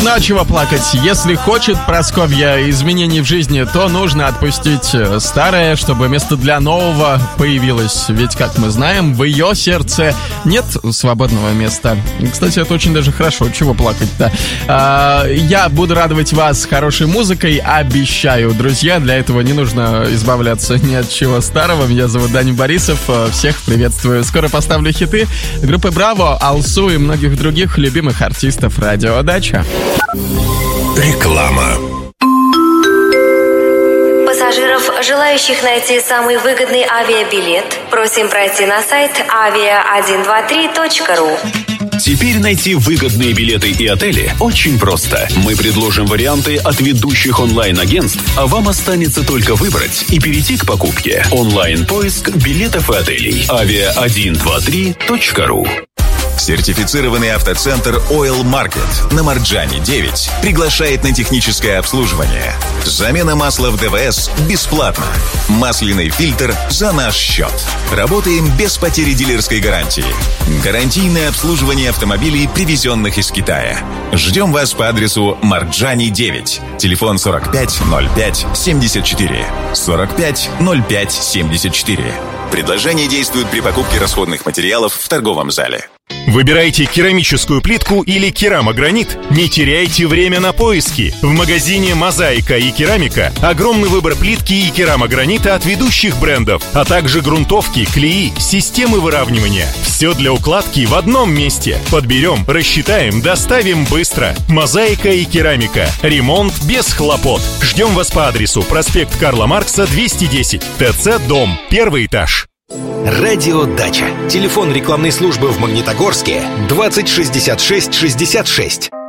Ну а чего плакать? Если хочет Прасковья изменений в жизни, то нужно отпустить старое, чтобы место для нового появилось. Ведь, как мы знаем, в ее сердце нет свободного места. Кстати, это очень даже хорошо. Чего плакать-то? Я буду радовать вас хорошей музыкой, обещаю. Друзья, для этого не нужно избавляться ни от чего старого. Меня зовут Даня Борисов. Всех приветствую. Скоро поставлю хиты группы Браво, Алсу и многих других любимых артистов радио Дача. Реклама. Пассажиров, желающих найти самый выгодный авиабилет, просим пройти на сайт avia123.ru. Теперь найти выгодные билеты и отели очень просто. Мы предложим варианты от ведущих онлайн-агентств, а вам останется только выбрать и перейти к покупке. Онлайн-поиск билетов и отелей. avia123.ru. Сертифицированный автоцентр Oil Market на Марджани 9 приглашает на техническое обслуживание. Замена масла в ДВС бесплатно. Масляный фильтр за наш счет. Работаем без потери дилерской гарантии. Гарантийное обслуживание автомобилей, привезенных из Китая. Ждем вас по адресу Марджани 9. Телефон 45 05 74. 45 05 74. Предложение действует при покупке расходных материалов в торговом зале. Выбирайте керамическую плитку или керамогранит? Не теряйте время на поиски. В магазине «Мозаика» и «Керамика» огромный выбор плитки и керамогранита от ведущих брендов, а также грунтовки, клеи, системы выравнивания. Все для укладки в одном месте. Подберем, рассчитаем, доставим быстро. «Мозаика» и «Керамика». Ремонт без хлопот. Ждем вас по адресу проспект Карла Маркса, 210, ТЦ «Дом», 1 этаж. Радио Дача. Телефон рекламной службы в Магнитогорске 20 66 66.